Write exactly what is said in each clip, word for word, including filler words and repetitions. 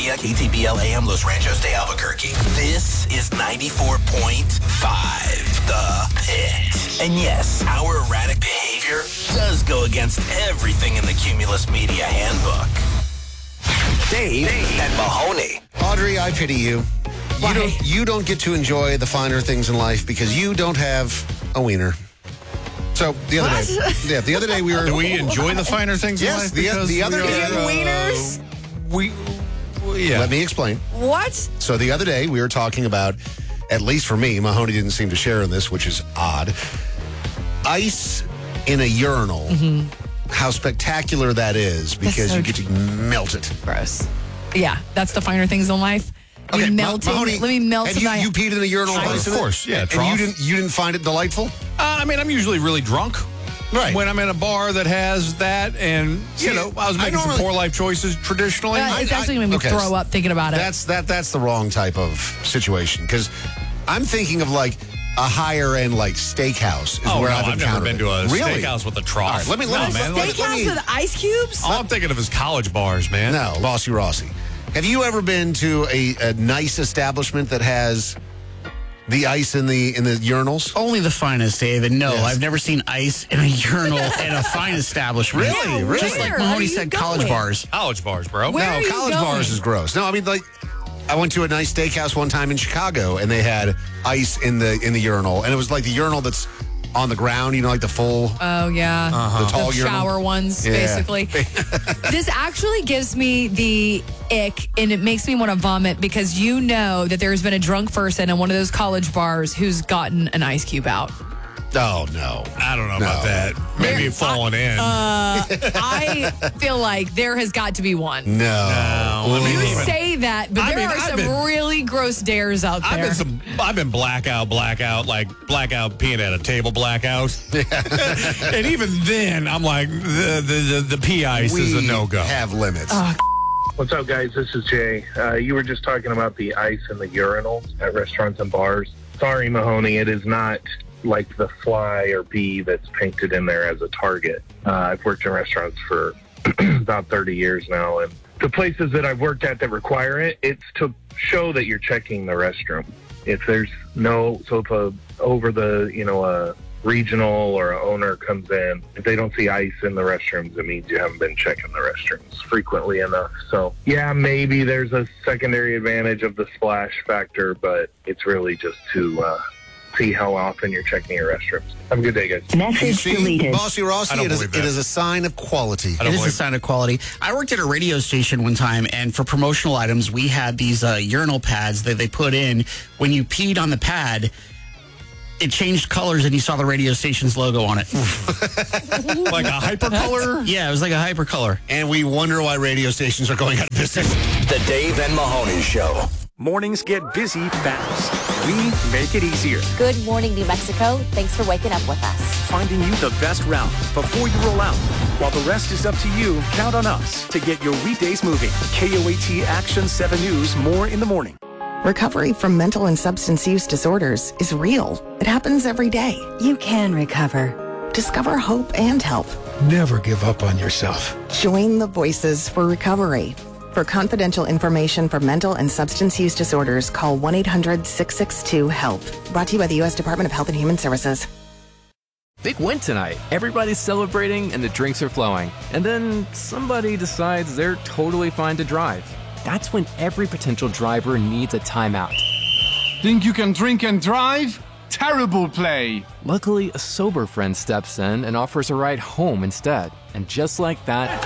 Media, K T B L A M Los Ranchos de Albuquerque. This is ninety-four point five, The Pit. And yes, our erratic behavior does go against everything in the Cumulus Media Handbook. Dave, Dave and Mahoney. Audrey, I pity you. You don't, you don't get to enjoy the finer things in life because you don't have a wiener. So the other what? day, yeah, the other day we were. Do we enjoy the finer things yes, in life? The, Because the other we day, are, uh, wieners? We, we, yeah. Let me explain. What? So the other day we were talking about, at least for me, Mahoney didn't seem to share in this, which is odd. Ice in a urinal. Mm-hmm. How spectacular that is because so you get to melt it. Gross. Yeah, that's the finer things in life. You Okay, melting. Mahoney, Let me melt have some you, ice. you peed in a urinal? Of with ice in it? course, yeah, And trough. you didn't you didn't find it delightful? Uh, I mean, I'm usually really drunk. Right. When I'm in a bar that has that, and, See, you know, I was I making some normally- poor life choices traditionally. Uh, it's I- actually going to make me okay. throw up thinking about it. That's that. That's the wrong type of situation because I'm thinking of like a higher end like steakhouse is oh, where no, I've I've never encountered been it. to a really? steakhouse with a trough. All right, let me- let no, me- man. let- Steakhouse let me- with ice cubes? All I'm thinking of is college bars, man. No, Bossy Rossi. Have you ever been to a, a nice establishment that has the ice in the in the urinals? Only the finest, Dave. And no, Yes. I've never seen ice in a urinal in a fine establishment. Really? Yeah, Really? Just like where Mahoney are you said, college going? bars. College bars, bro. Where are no, you college going? bars is gross. No, I mean like I went to a nice steakhouse one time in Chicago and they had ice in the in the urinal and it was like the urinal that's on the ground, you know, like the full Oh, yeah. the tall The urinal. shower ones, Yeah. basically. This actually gives me the ick, and it makes me want to vomit because you know that there's been a drunk person in one of those college bars who's gotten an ice cube out. Oh no. I don't know No. about that. Maybe There- falling in. Uh, I feel like there has got to be one. No. No, I mean, You even- say that, but I there mean, are I've some been- really gross dares out I've there. been some. I've been blackout, blackout, like blackout peeing at a table blackout. And even then, I'm like, the the the, the pea ice we is a no go. have limits. What's up, guys? This is Jay. Uh, you were just talking about the ice in the urinals at restaurants and bars. Sorry, Mahoney, it is not like the fly or bee that's painted in there as a target. Uh, I've worked in restaurants for about thirty years now, and the places that I've worked at that require it, it's to show that you're checking the restroom. If there's no, so if a, over the, you know, a regional or a owner comes in, if they don't see ice in the restrooms, it means you haven't been checking the restrooms frequently enough. So, yeah, maybe there's a secondary advantage of the splash factor, but it's really just to uh, see how often you're checking your restrooms. Have a good day, guys. You Message see, deleted. Bossy Rossi, I don't it is, believe it that. is a sign of quality. I It don't is a believe sign of quality. I worked at a radio station one time, and for promotional items, we had these uh, urinal pads that they put in. When you peed on the pad, it changed colors, and you saw the radio station's logo on it. Like a hypercolor. Yeah, it was like a hypercolor. And we wonder why radio stations are going out of business. The Dave and Mahoney Show. Mornings get busy fast. We make it easier, Good morning, New Mexico. Thanks for waking up with us. finding you the best route before you roll out. While the rest is up to you, count on us to get your weekdays moving. K O A T Action seven News, more in the morning. Recovery from mental and substance use disorders is real. It happens every day. You can recover. Discover hope and help. Never give up on yourself. Join the Voices for Recovery. For confidential information for mental and substance use disorders, call one eight hundred six six two HELP. Brought to you by the U S Department of Health and Human Services. Big win tonight. Everybody's celebrating and the drinks are flowing. And then somebody decides they're totally fine to drive. That's when every potential driver needs a timeout. Think you can drink and drive? Terrible play. Luckily, a sober friend steps in and offers a ride home instead. And just like that,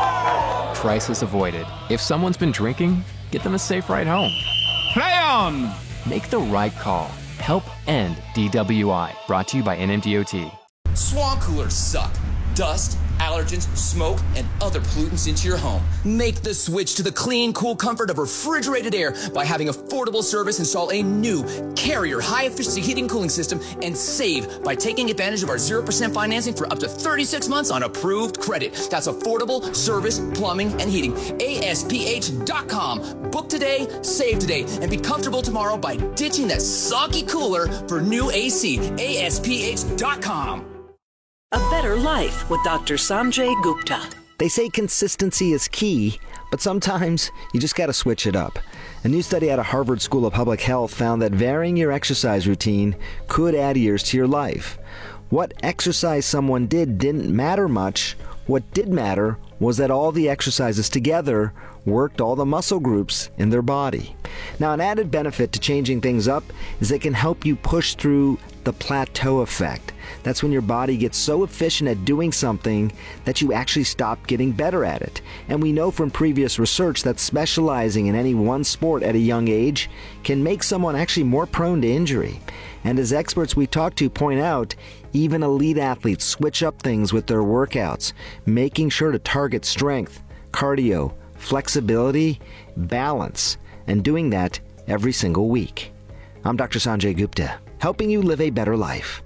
crisis avoided. If someone's been drinking, get them a safe ride home. Play on! Make the right call. Help end D W I. Brought to you by N M D O T. Swamp coolers suck. Dust, allergens, smoke, and other pollutants into your home. Make the switch to the clean, cool comfort of refrigerated air by having Affordable Service install a new Carrier high-efficiency heating and cooling system and save by taking advantage of our zero percent financing for up to thirty-six months on approved credit. That's Affordable Service Plumbing and Heating. A S P H dot com. Book today, save today, and be comfortable tomorrow by ditching that soggy cooler for new A C. A S P H dot com. A better life with Doctor Sanjay Gupta. They say consistency is key, but sometimes you just got to switch it up. A new study out of Harvard School of Public Health found that varying your exercise routine could add years to your life. What exercise someone did didn't matter much. What did matter was that all the exercises together worked all the muscle groups in their body. Now, an added benefit to changing things up is it can help you push through the plateau effect. That's when your body gets so efficient at doing something that you actually stop getting better at it. And we know from previous research that specializing in any one sport at a young age can make someone actually more prone to injury. And as experts we talk to point out, even elite athletes switch up things with their workouts, making sure to target strength, cardio, flexibility, balance, and doing that every single week. I'm Doctor Sanjay Gupta, helping you live a better life.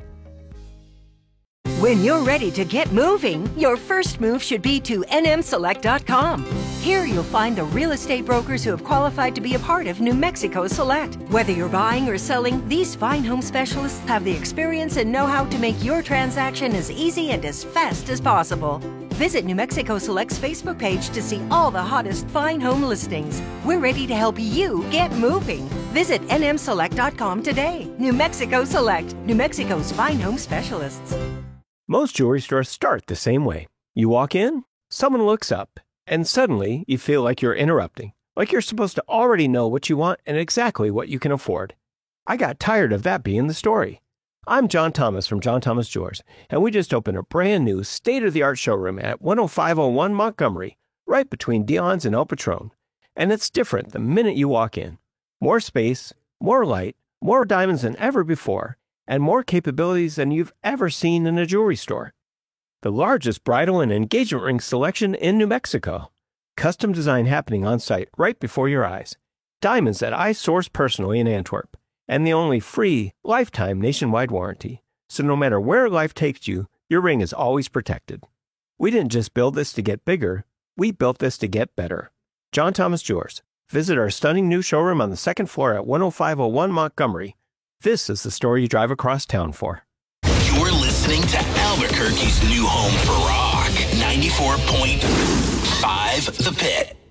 When you're ready to get moving, your first move should be to N M Select dot com. Here you'll find the real estate brokers who have qualified to be a part of New Mexico Select. Whether you're buying or selling, these fine home specialists have the experience and know-how to make your transaction as easy and as fast as possible. Visit New Mexico Select's Facebook page to see all the hottest fine home listings. We're ready to help you get moving. Visit N M Select dot com today. New Mexico Select, New Mexico's fine home specialists. Most jewelry stores start the same way. You walk in, someone looks up, and suddenly you feel like you're interrupting, like you're supposed to already know what you want and exactly what you can afford. I got tired of that being the story. I'm John Thomas from John Thomas Jewelers, and we just opened a brand new state-of-the-art showroom at one oh five oh one Montgomery, right between Dion's and El Patron. And it's different the minute you walk in. More space, more light, more diamonds than ever before, and more capabilities than you've ever seen in a jewelry store. The largest bridal and engagement ring selection in New Mexico. Custom design happening on site right before your eyes. Diamonds that I source personally in Antwerp. And the only free, lifetime nationwide warranty. So no matter where life takes you, your ring is always protected. We didn't just build this to get bigger, we built this to get better. John Thomas Jewelers. Visit our stunning new showroom on the second floor at one oh five oh one Montgomery. This is the store you drive across town for. You're listening to Albuquerque's new home for rock, ninety-four point five The Pit.